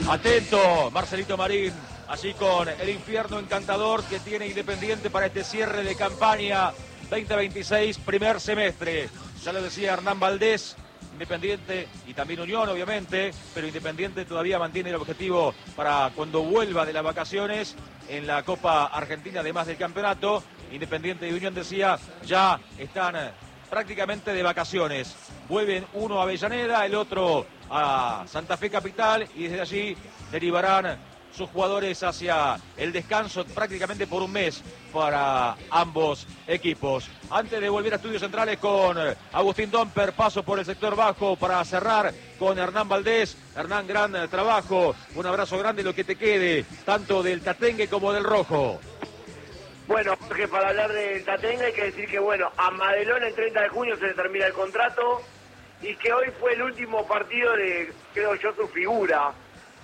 Atento, Marcelito Marín, así con el infierno encantador que tiene Independiente para este cierre de campaña 2026, primer semestre. Ya lo decía Hernán Valdés, Independiente y también Unión, obviamente, pero Independiente todavía mantiene el objetivo para cuando vuelva de las vacaciones en la Copa Argentina, además del campeonato. Independiente y Unión, decía, ya están prácticamente de vacaciones. Vuelven uno a Avellaneda, el otro a Santa Fe Capital, y desde allí derivarán sus jugadores hacia el descanso prácticamente por un mes para ambos equipos. Antes de volver a Estudios Centrales con Agustín Domper, paso por el sector bajo para cerrar con Hernán Valdés. Hernán, gran trabajo, un abrazo grande, lo que te quede, tanto del Tatengue como del Rojo. Bueno, Jorge, para hablar del Tatengue hay que decir que, bueno, a Madelón el 30 de junio se le termina el contrato y que hoy fue el último partido de, creo yo, su figura,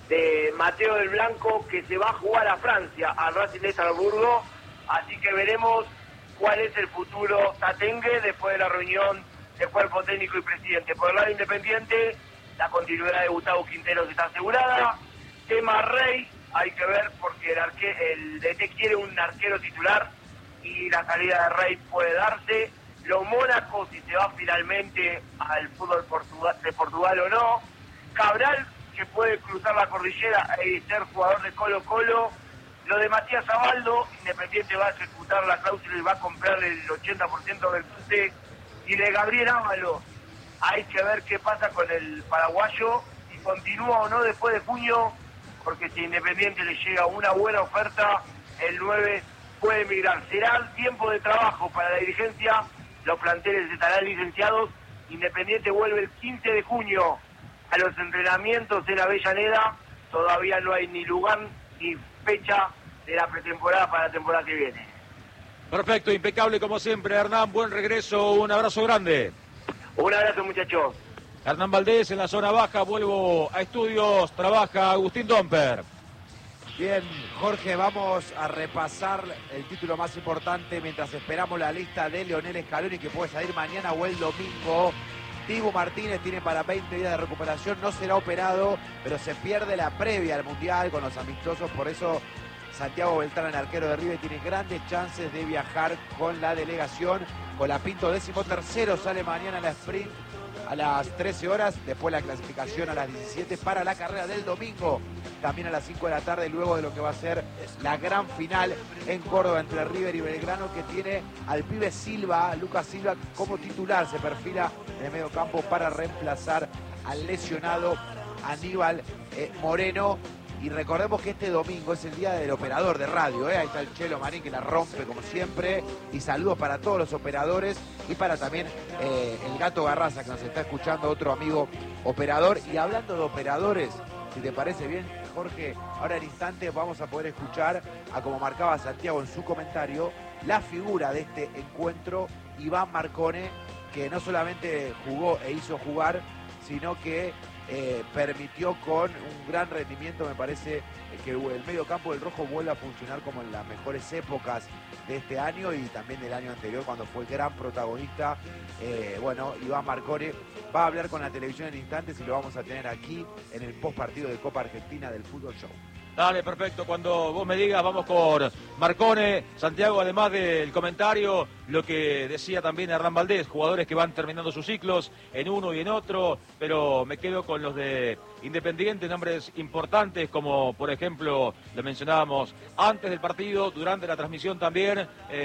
de Mateo del Blanco, que se va a jugar a Francia, al Racing de Salzburgo, así que veremos cuál es el futuro Tatengue después de la reunión del cuerpo técnico y presidente. Por el lado Independiente, la continuidad de Gustavo Quinteros está asegurada. Tema Rey, hay que ver porque el DT quiere un arquero titular y la salida de Rey puede darse. Los Mónaco, si se va finalmente al fútbol de Portugal o no. Cabral, que puede cruzar la cordillera y ser jugador de Colo-Colo. Lo de Matías Abaldo, Independiente va a ejecutar la cláusula y va a comprar el 80% del CUTE. Y de Gabriel Ábalos, hay que ver qué pasa con el paraguayo, si continúa o no después de junio, porque si Independiente le llega una buena oferta, el 9 puede emigrar. Será tiempo de trabajo para la dirigencia, los planteles estarán licenciados. Independiente vuelve el 15 de junio a los entrenamientos en Avellaneda. Todavía no hay ni lugar ni fecha de la pretemporada para la temporada que viene. Perfecto, impecable como siempre, Hernán, buen regreso, un abrazo grande. Un abrazo, muchachos. Hernán Valdés en la zona baja, vuelvo a Estudios, trabaja Agustín Domper. Bien, Jorge, vamos a repasar el título más importante mientras esperamos la lista de Leonel Scaloni, que puede salir mañana o el domingo. Dibu Martínez tiene para 20 días de recuperación, no será operado, pero se pierde la previa al Mundial con los amistosos, por eso Santiago Beltrán, el arquero de River, tiene grandes chances de viajar con la delegación. Colapinto, 13º, sale mañana a la sprint a las 13 horas, después la clasificación a las 17 para la carrera del domingo, también a las 5 de la tarde, luego de lo que va a ser la gran final en Córdoba entre River y Belgrano, que tiene al pibe Silva, Lucas Silva, como titular. Se perfila en el medio campo para reemplazar al lesionado Aníbal Moreno. Y recordemos que este domingo es el día del operador de radio, ahí está el Chelo Marín, que la rompe como siempre, y saludos para todos los operadores y para también el Gato Garraza, que nos está escuchando, otro amigo operador. Y hablando de operadores, si te parece bien, Jorge, ahora en instantes vamos a poder escuchar, a como marcaba Santiago en su comentario, la figura de este encuentro, Iván Marcone, que no solamente jugó e hizo jugar, sino que permitió con un gran rendimiento, me parece, que el medio campo del Rojo vuelva a funcionar como en las mejores épocas de este año y también del año anterior, cuando fue el gran protagonista. Bueno, Iván Marcone va a hablar con la televisión en instantes y lo vamos a tener aquí en el post partido de Copa Argentina del Fútbol Show. Dale, perfecto. Cuando vos me digas, vamos con Marcone. Santiago, además del comentario, lo que decía también Hernán Valdés, jugadores que van terminando sus ciclos en uno y en otro, pero me quedo con los de Independiente, nombres importantes como, por ejemplo, lo mencionábamos antes del partido, durante la transmisión también,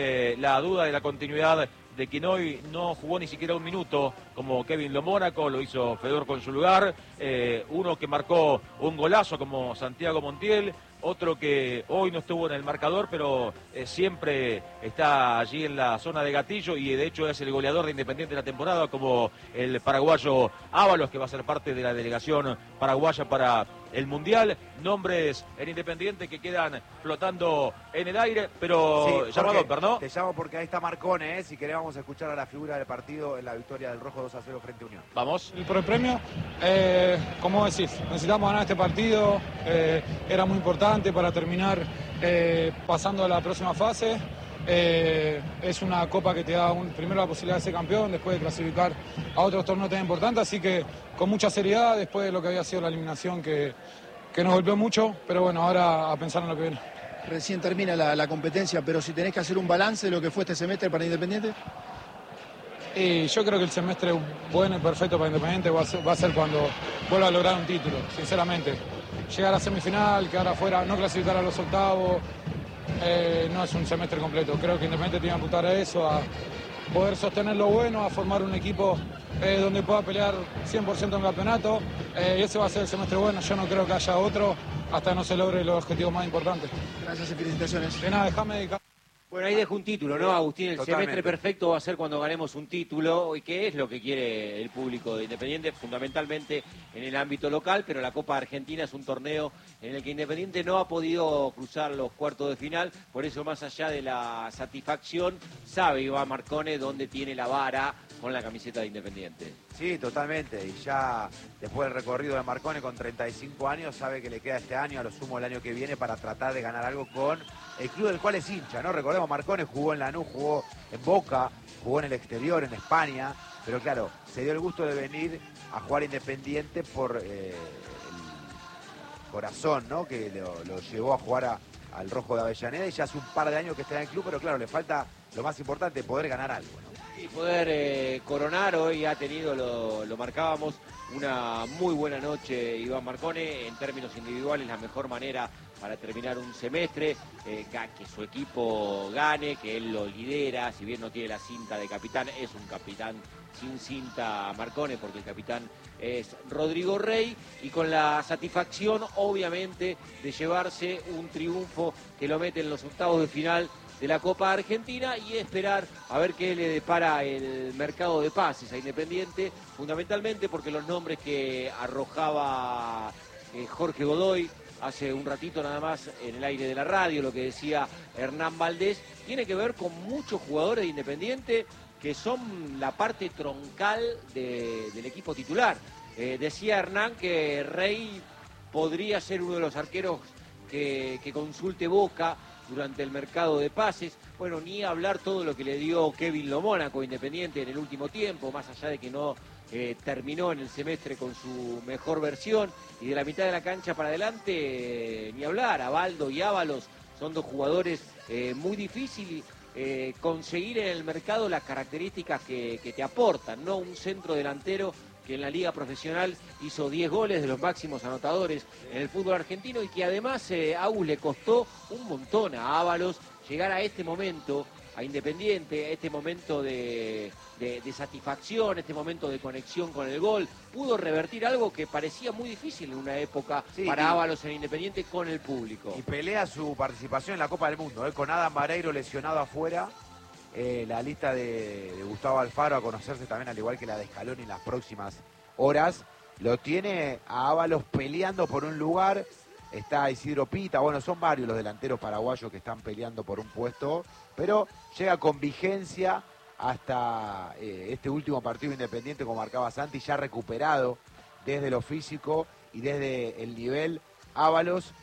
la duda de la continuidad de quien hoy no jugó ni siquiera un minuto, como Kevin Lo Mónaco, lo hizo Fedor con su lugar, uno que marcó un golazo como Santiago Montiel, otro que hoy no estuvo en el marcador, pero siempre está allí en la zona de gatillo y de hecho es el goleador de Independiente de la temporada, como el paraguayo Ábalos, que va a ser parte de la delegación paraguaya para el Mundial. Nombres en Independiente que quedan flotando en el aire, pero sí, llamado, Jorge, ¿no? te llamo porque ahí está Marcone, si querés vamos a escuchar a la figura del partido en la victoria del Rojo 2-0 frente a Unión. Vamos. Por el premio, como decís, necesitamos ganar este partido, era muy importante para terminar pasando a la próxima fase. Es una copa que te da primero la posibilidad de ser campeón, después de clasificar a otros torneos tan importantes, así que con mucha seriedad, después de lo que había sido la eliminación que que nos golpeó mucho, pero bueno, ahora a pensar en lo que viene. Recién termina la competencia, pero si tenés que hacer un balance de lo que fue este semestre para Independiente. Y yo creo que el semestre bueno y perfecto para Independiente va a ser cuando vuelva a lograr un título, sinceramente. Llegar a semifinal, quedar afuera, no clasificar a los octavos, no es un semestre completo. Creo que Independiente tiene que apuntar a eso, a poder sostener lo bueno, a formar un equipo donde pueda pelear 100% en el campeonato. Y ese va a ser el semestre bueno. Yo no creo que haya otro hasta que no se logre los objetivos más importantes. Gracias y felicitaciones. De nada, déjame dedicar. Bueno, ahí dejo un título, ¿no, Agustín? El Totalmente. semestre perfecto va a ser cuando ganemos un título, y que es lo que quiere el público de Independiente, fundamentalmente en el ámbito local, pero la Copa Argentina es un torneo en el que Independiente no ha podido cruzar los cuartos de final, por eso más allá de la satisfacción, sabe Iván Marcone dónde tiene la vara con la camiseta de Independiente. Sí, totalmente. Y ya después del recorrido de Marcone con 35 años, sabe que le queda este año, a lo sumo el año que viene, para tratar de ganar algo con el club del cual es hincha, ¿no? Recordemos, Marcone jugó en Lanús, jugó en Boca, jugó en el exterior, en España, pero claro, se dio el gusto de venir a jugar Independiente por el corazón, ¿no? Que lo llevó a jugar al Rojo de Avellaneda, y ya hace un par de años que está en el club, pero claro, le falta lo más importante, poder ganar algo, ¿no? Y poder coronar. Hoy ha tenido, lo marcábamos, una muy buena noche Iván Marcone, en términos individuales la mejor manera para terminar un semestre, que su equipo gane, que él lo lidera, si bien no tiene la cinta de capitán, es un capitán sin cinta Marcone, porque el capitán es Rodrigo Rey, y con la satisfacción obviamente de llevarse un triunfo que lo mete en los octavos de final de la Copa Argentina, y esperar a ver qué le depara el mercado de pases a Independiente, fundamentalmente porque los nombres que arrojaba Jorge Godoy hace un ratito nada más en el aire de la radio, lo que decía Hernán Valdés, tiene que ver con muchos jugadores de Independiente que son la parte troncal del equipo titular. Decía Hernán que Rey podría ser uno de los arqueros que consulte Boca durante el mercado de pases. Bueno, ni hablar todo lo que le dio Kevin Lomónaco Independiente en el último tiempo, más allá de que no terminó en el semestre con su mejor versión, y de la mitad de la cancha para adelante, ni hablar. Abaldo y Ábalos son dos jugadores muy difíciles conseguir en el mercado las características que te aportan, ¿no? Un centro delantero que en la liga profesional hizo 10 goles, de los máximos anotadores en el fútbol argentino, y que además a le costó un montón a Ábalos llegar a este momento, a Independiente, a este momento de satisfacción, este momento de conexión con el gol. Pudo revertir algo que parecía muy difícil en una época para Ábalos en Independiente con el público. Y pelea su participación en la Copa del Mundo, con Adam Vareiro lesionado afuera. La lista de Gustavo Alfaro a conocerse también, al igual que la de Scaloni en las próximas horas. Lo tiene a Ábalos peleando por un lugar. Está Isidro Pita, bueno, son varios los delanteros paraguayos que están peleando por un puesto, pero llega con vigencia hasta este último partido Independiente, como marcaba Santi, ya recuperado desde lo físico y desde el nivel. Ábalos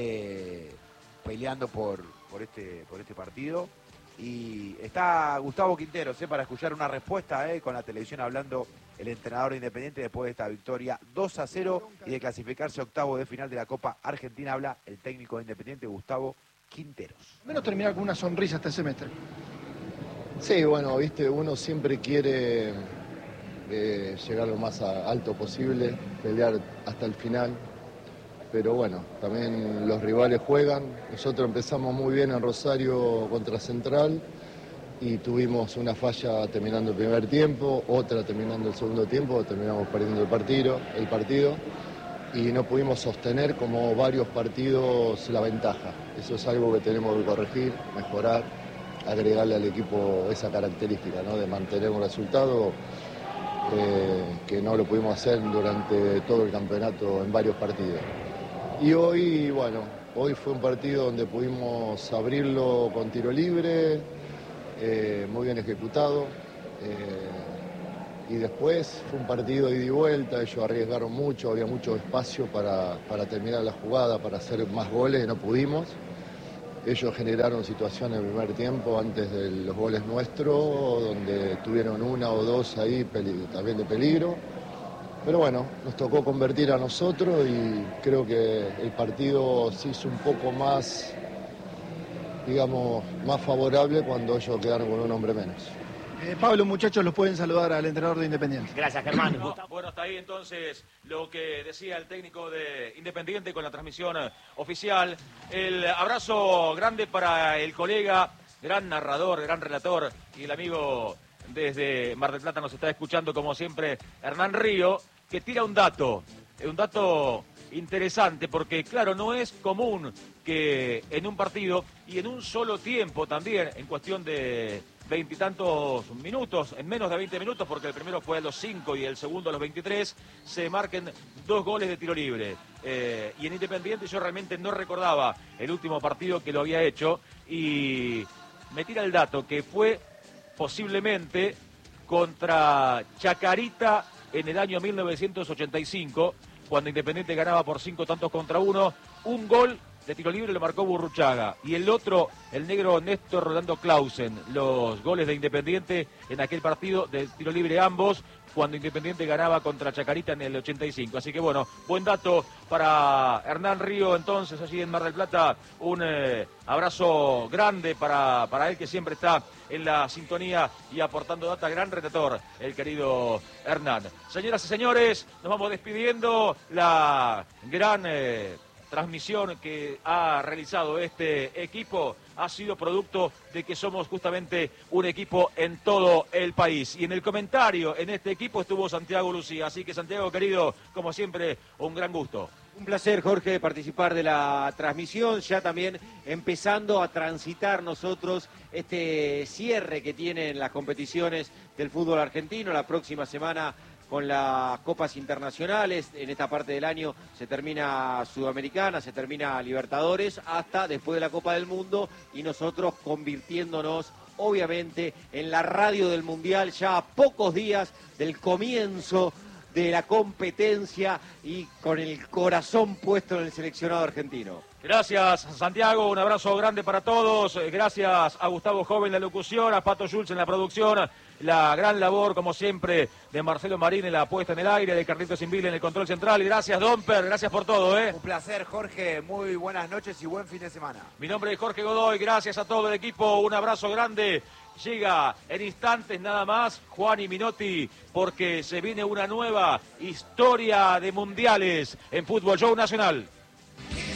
peleando por este partido. Y está Gustavo Quinteros para escuchar una respuesta con la televisión, hablando el entrenador de Independiente después de esta victoria 2-0 y de clasificarse a octavo de final de la Copa Argentina. Habla el técnico de Independiente, Gustavo Quinteros. Menos terminar con una sonrisa este semestre. Sí, bueno, viste, uno siempre quiere llegar lo más alto posible, pelear hasta el final. Pero bueno, también los rivales juegan. Nosotros empezamos muy bien en Rosario contra Central y tuvimos una falla terminando el primer tiempo, otra terminando el segundo tiempo, terminamos perdiendo el partido y no pudimos sostener como varios partidos la ventaja. Eso es algo que tenemos que corregir, mejorar, agregarle al equipo esa característica, ¿no? De mantener un resultado que no lo pudimos hacer durante todo el campeonato en varios partidos. Y hoy, bueno, hoy fue un partido donde pudimos abrirlo con tiro libre, muy bien ejecutado. Y después fue un partido de ida y vuelta, ellos arriesgaron mucho, había mucho espacio para terminar la jugada, para hacer más goles, y no pudimos. Ellos generaron situaciones en el primer tiempo antes de los goles nuestros, donde tuvieron una o dos ahí también de peligro. Pero bueno, nos tocó convertir a nosotros y creo que el partido se hizo un poco más, digamos, más favorable cuando ellos quedaron con un hombre menos. Pablo, muchachos, los pueden saludar al entrenador de Independiente. Gracias, Germán. Bueno, hasta ahí entonces lo que decía el técnico de Independiente con la transmisión oficial. El abrazo grande para el colega, gran narrador, gran relator y el amigo desde Mar del Plata nos está escuchando como siempre, Hernán Río, que tira un dato interesante porque claro, no es común que en un partido y en un solo tiempo también, en cuestión de 20 y tantos minutos, en menos de 20 minutos, porque el primero fue a los 5 y el segundo a los 23, se marquen 2 goles de tiro libre. Y en Independiente yo realmente no recordaba el último partido que lo había hecho y me tira el dato que fue posiblemente contra Chacarita en el año 1985, cuando Independiente ganaba por 5 tantos contra 1, un gol de tiro libre lo marcó Burruchaga y el otro, el negro Néstor Rolando Clausen. Los goles de Independiente en aquel partido de tiro libre ambos, cuando Independiente ganaba contra Chacarita en el 85. Así que bueno, buen dato para Hernán Río entonces allí en Mar del Plata. Un abrazo grande para él que siempre está en la sintonía y aportando data. Gran relator, el querido Hernán. Señoras y señores, nos vamos despidiendo. La gran transmisión que ha realizado este equipo ha sido producto de que somos justamente un equipo en todo el país. Y en el comentario en este equipo estuvo Santiago Lucía. Así que Santiago, querido, como siempre, un gran gusto. Un placer, Jorge, participar de la transmisión, ya también empezando a transitar nosotros este cierre que tienen las competiciones del fútbol argentino. La próxima semana con las copas internacionales, en esta parte del año se termina Sudamericana, se termina Libertadores, hasta después de la Copa del Mundo y nosotros convirtiéndonos obviamente en la radio del Mundial ya a pocos días del comienzo de la competencia y con el corazón puesto en el seleccionado argentino. Gracias, Santiago, un abrazo grande para todos. Gracias a Gustavo Joven en la locución, a Pato Schulz en la producción, la gran labor, como siempre, de Marcelo Marín en la puesta en el aire, de Carlitos Inville en el control central. Y gracias, Domper, gracias por todo. Un placer, Jorge, muy buenas noches y buen fin de semana. Mi nombre es Jorge Godoy, gracias a todo el equipo, un abrazo grande. Llega en instantes nada más Juan y Minotti, porque se viene una nueva historia de mundiales en Fútbol Show Nacional.